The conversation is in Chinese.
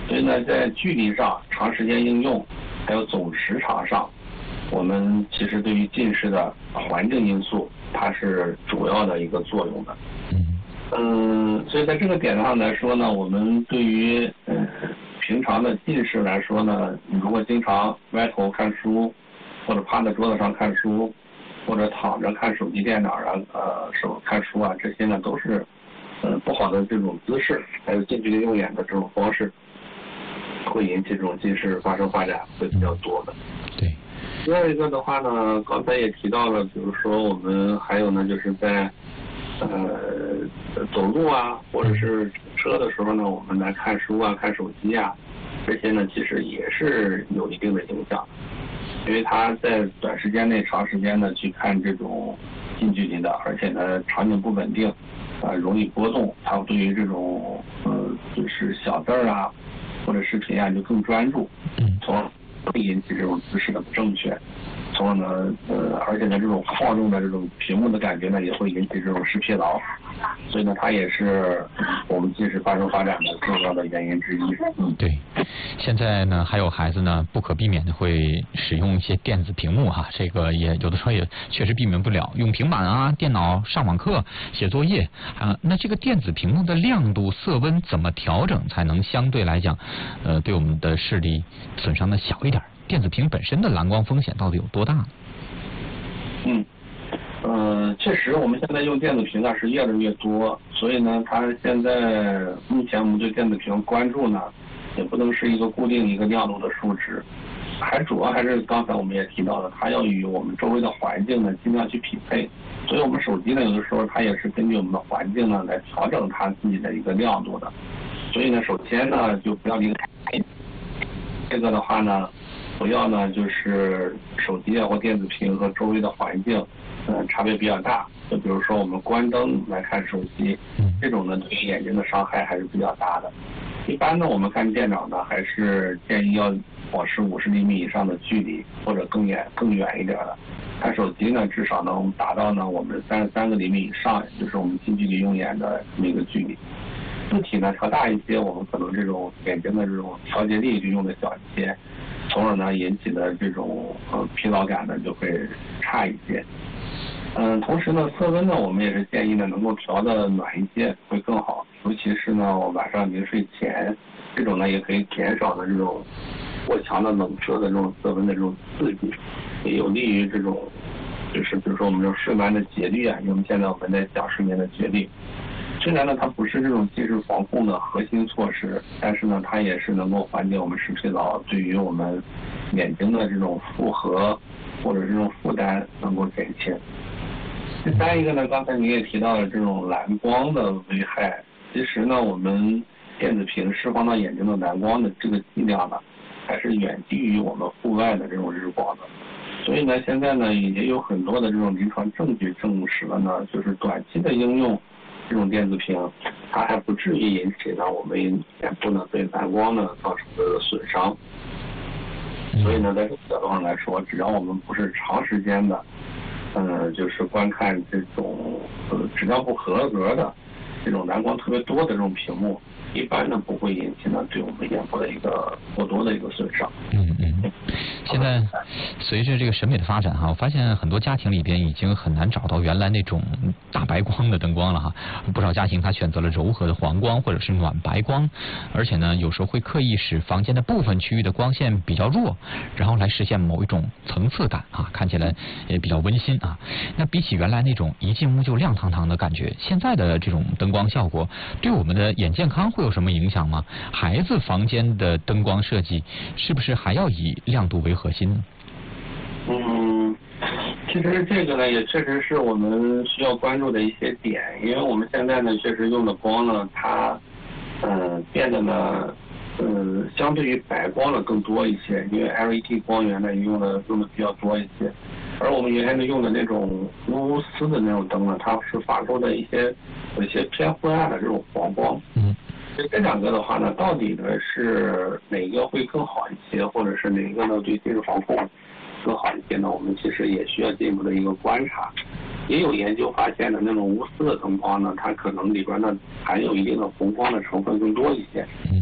所以呢，在距离上、长时间应用，还有总时长上，我们其实对于近视的环境因素，它是主要的一个作用的。所以在这个点上来说呢，我们对于平常的近视来说呢，你如果经常歪头看书，或者趴在桌子上看书，或者躺着看手机、电脑看书啊，这些呢都是不好的这种姿势，还有近距离用眼的这种方式，会引起这种近视发展会比较多的。 对。 第二一个的话呢，刚才也提到了，比如说我们还有呢，就是在走路啊，或者是车的时候呢，我们来看书啊、看手机啊，这些呢其实也是有一定的影响，因为它在短时间内、长时间的去看这种近距离的，而且呢场景不稳定，容易波动，它对于这种就是小字儿啊或者视频啊就更专注，从而会引起这种姿势的不正确。从而呢，而且呢，这种晃动的这种屏幕的感觉呢，也会引起这种视疲劳，所以呢，它也是我们近视发展的重要的原因之一。 对，现在呢，还有孩子呢，不可避免的会使用一些电子屏幕哈，这个也有的时候也确实避免不了，用平板啊、电脑上网课、写作业啊，那这个电子屏幕的亮度、色温怎么调整才能相对来讲，对我们的视力损伤的小一点？电子屏本身的蓝光风险到底有多大呢？ 确实，我们现在用电子屏啊是越来越多，所以呢，它现在目前我们对电子屏关注呢，也不能是一个固定一个亮度的数值，主要还是刚才我们也提到了，它要与我们周围的环境呢尽量去匹配，所以我们手机呢有的时候它也是根据我们的环境呢来调整它自己的一个亮度的，所以呢，首先呢就不要离开这个的话呢。不要呢，就是手机啊或电子屏和周围的环境，差别比较大。就比如说我们关灯来看手机，这种呢对于眼睛的伤害还是比较大的。一般呢，我们看电脑呢，还是建议要保持50厘米以上的距离，或者更远一点的。看手机呢，至少能达到呢我们33个厘米以上，也就是我们近距离用眼的这么一个距离。字体呢调大一些，我们可能这种眼睛的这种调节力就用的小一些。从而呢引起的这种疲劳感呢就会差一些。同时呢色温呢我们也是建议呢能够调的暖一些会更好，尤其是呢晚上临睡前，这种呢也可以减少呢这种过强的冷热的这种色温的这种刺激，也有利于这种就是比如说我们这种睡眠的节律啊，因为我们现在我们在讲睡眠的节律。虽然呢，它不是这种近视防控的核心措施，但是呢，它也是能够缓解我们视疲劳，对于我们眼睛的这种负荷或者这种负担能够减轻。第三一个呢，刚才你也提到了这种蓝光的危害，其实呢，我们电子屏释放到眼睛的蓝光的这个剂量呢，还是远低于我们户外的这种日光的。所以呢，现在呢，也有很多的这种临床证据证实了呢，就是短期的应用。这种电子屏，它还不至于引起呢我们眼部呢对蓝光呢造成的损伤。所以呢，在这个角度上来说，只要我们不是长时间的，就是观看这种质量不合格的这种蓝光特别多的这种屏幕，一般呢不会引起呢对我们眼部的一个过多的一个损伤。 现在随着这个审美的发展哈，我发现很多家庭里边已经很难找到原来那种大白光的灯光了哈。不少家庭他选择了柔和的黄光或者是暖白光，而且呢有时候会刻意使房间的部分区域的光线比较弱，然后来实现某一种层次感啊，看起来也比较温馨啊。那比起原来那种一进屋就亮堂堂的感觉，现在的这种灯光效果对我们的眼健康会有什么影响吗？孩子房间的灯光设计是不是还要以亮度为核心呢？ 其实这个呢也确实是我们需要关注的一些点，因为我们现在呢确实用的光呢，它变得呢相对于白光呢更多一些，因为 LED 光源呢用的比较多一些，而我们原来呢用的那种钨丝的那种灯呢，它是发出的有一些偏昏暗的这种黄光。这两个的话呢，到底呢是哪个会更好一些，或者是哪个呢对近视防控更好一些呢？我们其实也需要进一步的一个观察。也有研究发现的那种钨丝的灯光呢，它可能里边呢含有一定的红光的成分更多一些。